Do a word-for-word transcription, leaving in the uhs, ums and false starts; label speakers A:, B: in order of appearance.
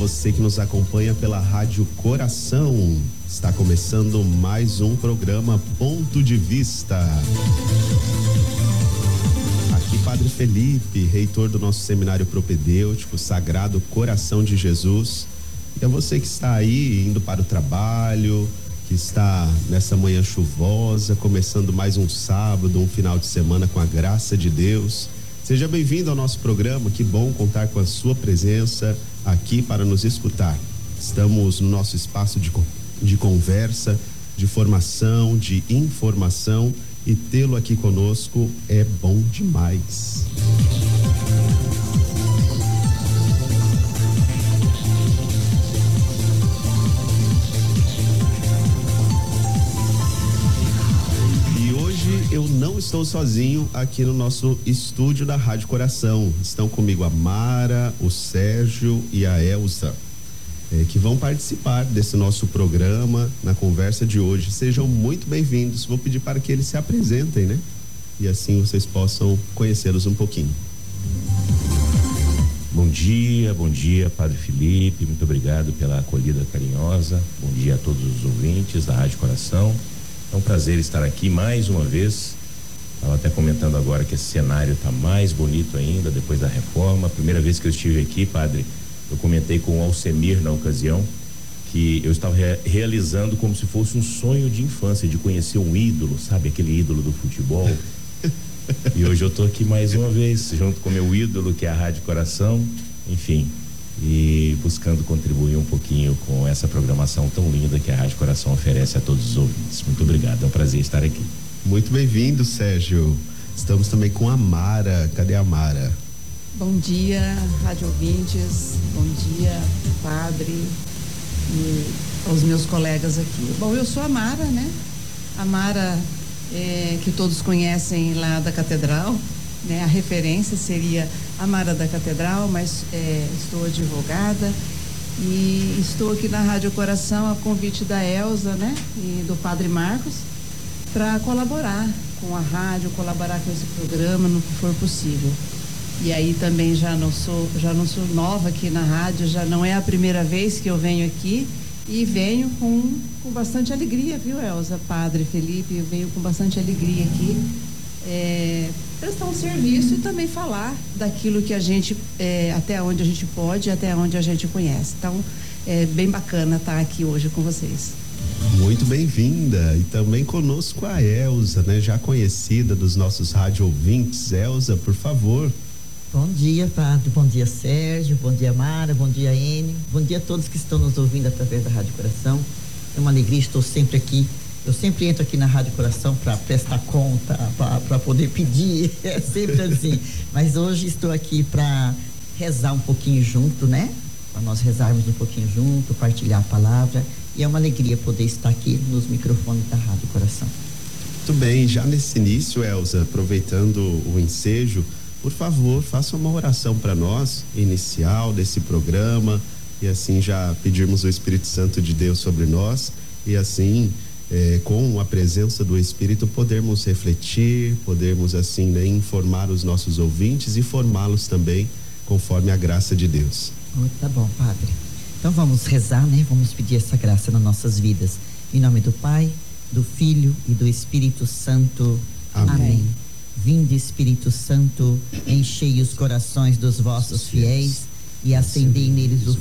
A: você que nos acompanha pela Rádio Coração. Está começando mais um programa Ponto de Vista. Aqui Padre Felipe, reitor do nosso seminário propedêutico Sagrado Coração de Jesus. E é você que está aí indo para o trabalho, que está nessa manhã chuvosa, começando mais um sábado, um final de semana com a graça de Deus. Seja bem-vindo ao nosso programa, que bom contar com a sua presença aqui para nos escutar. Estamos no nosso espaço de, de conversa, de formação, de informação, e tê-lo aqui conosco é bom demais. Eu não estou sozinho aqui no nosso estúdio da Rádio Coração. Estão comigo a Mara, o Sérgio e a Elza, é, que vão participar desse nosso programa na conversa de hoje. Sejam muito bem-vindos. Vou pedir para que eles se apresentem, né? E assim vocês possam conhecê-los um pouquinho.
B: Bom dia, bom dia, Padre Felipe. Muito obrigado pela acolhida carinhosa. Bom dia a todos os ouvintes da Rádio Coração. É um prazer estar aqui mais uma vez. Estava até comentando agora que esse cenário está mais bonito ainda depois da reforma. A primeira vez que eu estive aqui, padre, eu comentei com o Alcemir na ocasião que eu estava re- realizando como se fosse um sonho de infância, de conhecer um ídolo, sabe? Aquele ídolo do futebol. E hoje eu estou aqui mais uma vez, junto com meu ídolo, que é a Rádio Coração, enfim, e buscando contribuir um pouquinho com essa programação tão linda que a Rádio Coração oferece a todos os ouvintes. Muito obrigado, é um prazer estar aqui.
A: Muito bem-vindo, Sérgio. Estamos também com a Mara. Cadê a Mara?
C: Bom dia, rádio ouvintes, bom dia, padre e aos meus colegas aqui. Bom, eu sou a Mara, né? A Mara, é, que todos conhecem lá da Catedral, né? A referência seria a Mara da Catedral, mas é, estou advogada e estou aqui na Rádio Coração a convite da Elza, né? E do Padre Marcos, para colaborar com a rádio, colaborar com esse programa no que for possível. E aí também já não sou, já não sou nova aqui na rádio, já não é a primeira vez que eu venho aqui e venho com, com bastante alegria, viu, Elza, Padre Felipe, eu venho com bastante alegria aqui. É, prestar um serviço e também falar daquilo que a gente, é, até onde a gente pode, até onde a gente conhece. Então, é bem bacana estar aqui hoje com vocês.
A: Muito bem-vinda. E também conosco a Elza, né? Já conhecida dos nossos rádio ouvintes. Elza, por favor.
D: Bom dia, padre. Bom dia, Sérgio. Bom dia, Mara. Bom dia, Enio. Bom dia a todos que estão nos ouvindo através da Rádio Coração. É uma alegria, estou sempre aqui. Eu sempre entro aqui na Rádio Coração para prestar conta, para poder pedir, é sempre assim. Mas hoje estou aqui para rezar um pouquinho junto, né? Para nós rezarmos um pouquinho junto, partilhar a palavra. E é uma alegria poder estar aqui nos microfones da Rádio Coração.
A: Muito bem, já nesse início, Elza, aproveitando o ensejo, por favor, faça uma oração para nós, inicial desse programa, e assim já pedirmos o Espírito Santo de Deus sobre nós, e assim, eh, com a presença do Espírito, podermos refletir, podermos assim, né, informar os nossos ouvintes e formá-los também conforme a graça de Deus.
D: Oh, tá bom, padre. Então vamos rezar, né? Vamos pedir essa graça nas nossas vidas. Em nome do Pai, do Filho e do Espírito Santo.
A: Amém.
D: Amém. Vinde, Espírito Santo, enchei os corações dos vossos fiéis e acendei neles o